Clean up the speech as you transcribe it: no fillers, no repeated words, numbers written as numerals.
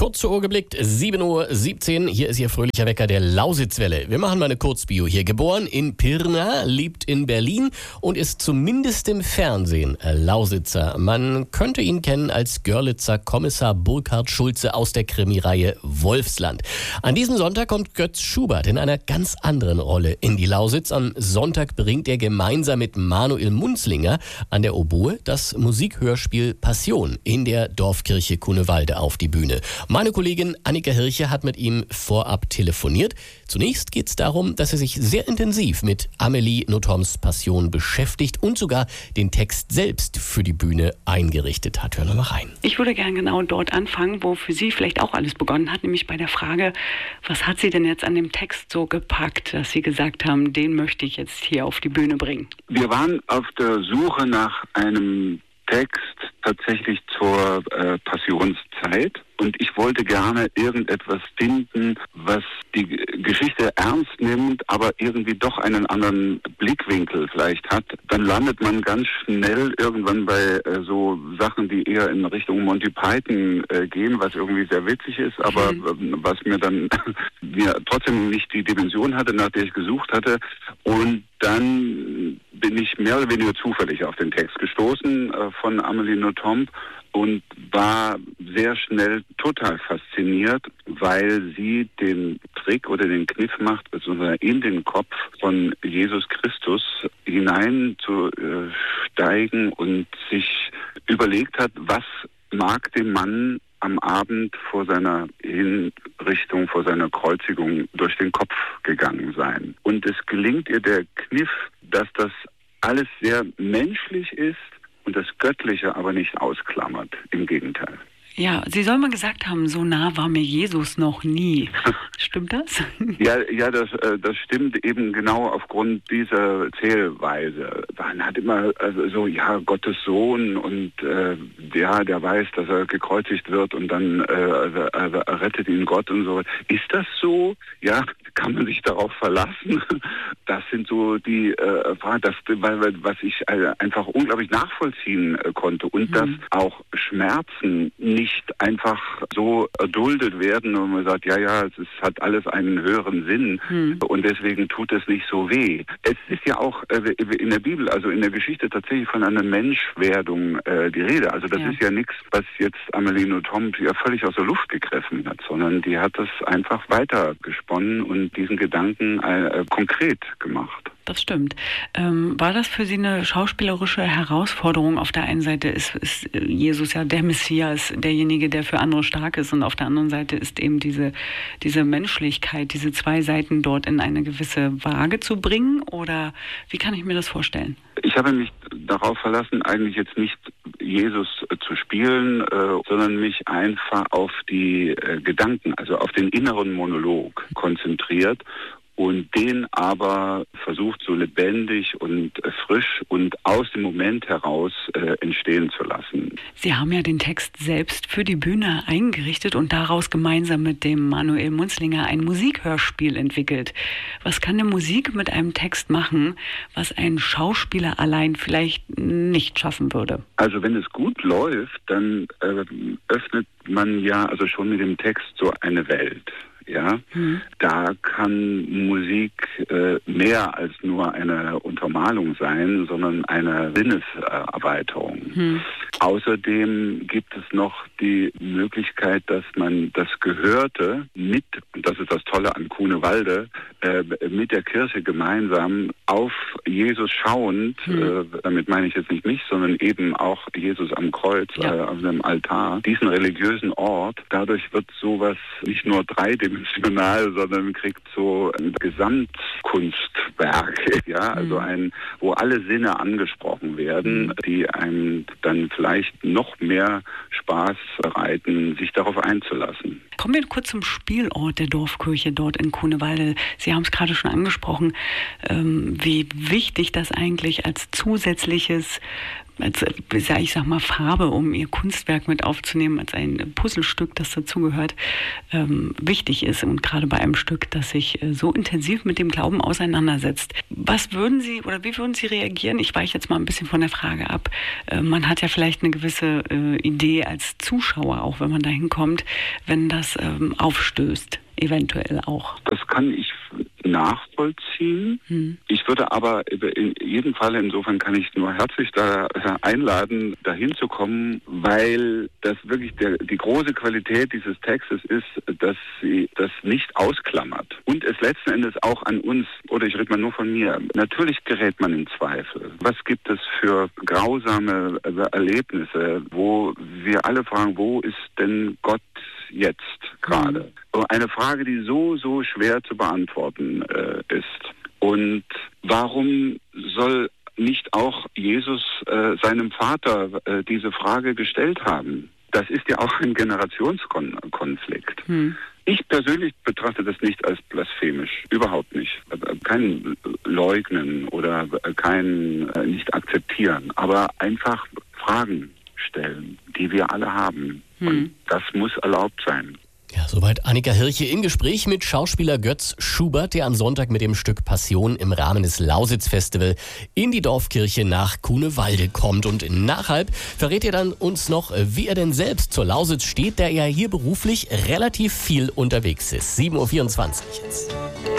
Kurz zur Uhr geblickt, 7:17 Uhr. Hier ist Ihr fröhlicher Wecker der Lausitzwelle. Wir machen mal eine Kurzbio hier. Geboren in Pirna, lebt in Berlin und ist zumindest im Fernsehen Lausitzer. Man könnte ihn kennen als Görlitzer Kommissar Burkhard Schulze aus der Krimireihe Wolfsland. An diesem Sonntag kommt Götz Schubert in einer ganz anderen Rolle in die Lausitz. Am Sonntag bringt er gemeinsam mit Manuel Munzlinger an der Oboe das Musikhörspiel Passion in der Dorfkirche Kunewalde auf die Bühne. Meine Kollegin Annika Hirche hat mit ihm vorab telefoniert. Zunächst geht es darum, dass er sich sehr intensiv mit Amelie Nothomb Passion beschäftigt und sogar den Text selbst für die Bühne eingerichtet hat. Hören wir mal rein. Ich würde gerne genau dort anfangen, wo für Sie vielleicht auch alles begonnen hat, nämlich bei der Frage, was hat Sie denn jetzt an dem Text so gepackt, dass Sie gesagt haben, den möchte ich jetzt hier auf die Bühne bringen? Wir waren auf der Suche nach einem Text tatsächlich zur Passionszeit. Und ich wollte gerne irgendetwas finden, was die Geschichte ernst nimmt, aber irgendwie doch einen anderen Blickwinkel vielleicht hat. Dann landet man ganz schnell irgendwann bei so Sachen, die eher in Richtung Monty Python gehen, was irgendwie sehr witzig ist, aber was mir dann trotzdem nicht die Dimension hatte, nach der ich gesucht hatte. Und dann bin ich mehr oder weniger zufällig auf den Text gestoßen von Amelie Nothomb und war sehr schnell total fasziniert, weil sie den Trick oder den Kniff macht, beziehungsweise in den Kopf von Jesus Christus hineinzusteigen und sich überlegt hat, was mag dem Mann am Abend vor seiner Hinrichtung, vor seiner Kreuzigung durch den Kopf gegangen sein. Und es gelingt ihr der Kniff, dass das alles sehr menschlich ist und das Göttliche aber nicht ausklammert. Im Gegenteil. Ja, Sie sollen mal gesagt haben, so nah war mir Jesus noch nie. Stimmt das? Ja, das stimmt eben genau aufgrund dieser Zählweise. Man hat immer Gottes Sohn und der weiß, dass er gekreuzigt wird und dann rettet ihn Gott und so. Ist das so? Ja, kann man sich darauf verlassen? Das sind so die Fragen, was ich einfach unglaublich nachvollziehen konnte und dass auch Schmerzen nicht einfach so erduldet werden und man sagt, es hat alles einen höheren Sinn und deswegen tut es nicht so weh. Es ist ja auch in der Bibel, also in der Geschichte tatsächlich von einer Menschwerdung die Rede. Also das ist ja nichts, was jetzt Amelie Nothomb ja völlig aus der Luft gegriffen hat, sondern die hat das einfach weitergesponnen und diesen Gedanken konkret gemacht. Das stimmt. War das für Sie eine schauspielerische Herausforderung? Auf der einen Seite ist Jesus ja der Messias, derjenige, der für andere stark ist, und auf der anderen Seite ist eben diese Menschlichkeit, diese zwei Seiten dort in eine gewisse Waage zu bringen? Oder wie kann ich mir das vorstellen? Ich habe mich darauf verlassen, eigentlich jetzt nicht Jesus zu spielen, sondern mich einfach auf die Gedanken, also auf den inneren Monolog konzentriert. Und den aber versucht so lebendig und frisch und aus dem Moment heraus entstehen zu lassen. Sie haben ja den Text selbst für die Bühne eingerichtet und daraus gemeinsam mit dem Manuel Munzlinger ein Musikhörspiel entwickelt. Was kann eine Musik mit einem Text machen, was ein Schauspieler allein vielleicht nicht schaffen würde? Also wenn es gut läuft, dann öffnet man ja also schon mit dem Text so eine Welt. Ja, da kann Musik mehr als nur eine Untermalung sein, sondern eine Sinneserweiterung. Außerdem gibt es noch die Möglichkeit, dass man das Gehörte und das ist das Tolle an Kunewalde, mit der Kirche gemeinsam auf Jesus schauend, damit meine ich jetzt nicht mich, sondern eben auch Jesus am Kreuz, auf dem Altar, diesen religiösen Ort, dadurch wird sowas nicht nur dreidimensional, sondern kriegt so ein Gesamtkunstwerk, also wo alle Sinne angesprochen werden, die einem dann vielleicht noch mehr Spaß bereiten, sich darauf einzulassen. Kommen wir kurz zum Spielort der Dorfkirche dort in Kunewalde. Sie haben es gerade schon angesprochen, wie wichtig das eigentlich als zusätzliches ich sag mal, Farbe, um ihr Kunstwerk mit aufzunehmen, als ein Puzzlestück, das dazugehört, wichtig ist. Und gerade bei einem Stück, das sich so intensiv mit dem Glauben auseinandersetzt. Was würden Sie oder wie würden Sie reagieren? Ich weiche jetzt mal ein bisschen von der Frage ab. Man hat ja vielleicht eine gewisse Idee als Zuschauer, auch wenn man da hinkommt, wenn das aufstößt, eventuell auch. Das kann ich nachvollziehen. Ich würde aber in jedem Fall, insofern kann ich nur herzlich da einladen, dahin zu kommen, weil das wirklich die große Qualität dieses Textes ist, dass sie das nicht ausklammert. Und es letzten Endes auch an uns, oder ich rede mal nur von mir, natürlich gerät man in Zweifel. Was gibt es für grausame Erlebnisse, wo wir alle fragen, wo ist denn Gott jetzt gerade? Eine Frage, die so schwer zu beantworten ist. Und warum soll nicht auch Jesus seinem Vater diese Frage gestellt haben? Das ist ja auch ein Generationskonflikt. Ich persönlich betrachte das nicht als blasphemisch, überhaupt nicht. Kein Leugnen oder kein nicht akzeptieren, aber einfach Fragen stellen, die wir alle haben. Und das muss erlaubt sein. Ja, soweit Annika Hirche im Gespräch mit Schauspieler Götz Schubert, der am Sonntag mit dem Stück Passion im Rahmen des Lausitz-Festival in die Dorfkirche nach Grunewalde kommt. Und nachhalb verrät er dann uns noch, wie er denn selbst zur Lausitz steht, der ja hier beruflich relativ viel unterwegs ist. 7.24 Uhr jetzt.